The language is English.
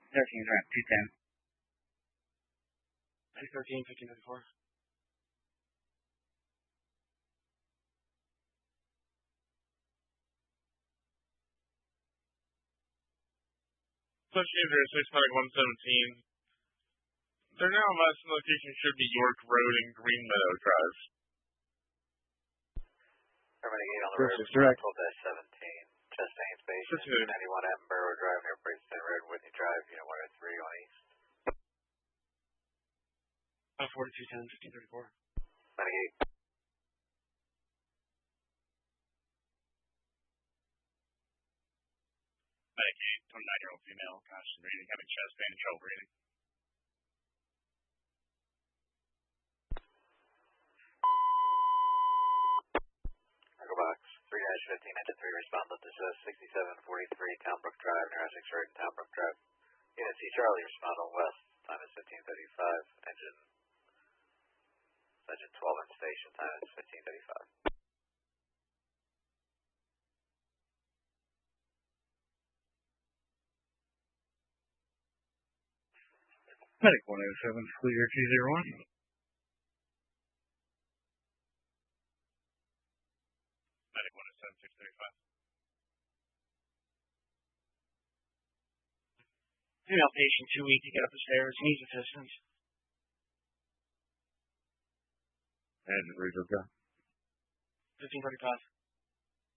13's around 210. 213, 1594. Pushing 06 117. Their now last location should be York Road and Green Meadow Drive. Terminating on the road, direct. 12-17, Chastain Station, 91 M Burrow Drive near Brixton Road, Whitney Drive, Unit 103 on East. 4210, 1534. Renegade. Renegade, 29-year-old female, constant breathing, having chest pain and trouble breathing. Echo Box, 3-15, engine 3, respond to distress 6743 Townbrook Drive, near Essex Road and Townbrook Drive. Unit C Charlie, respond on west, time is 1535, engine 12 in station, time is 1535. Medic 107, clear 201. Medic 107, 635. Female patient, too weak to get up the stairs, needs assistance. And reserve gun. 1535.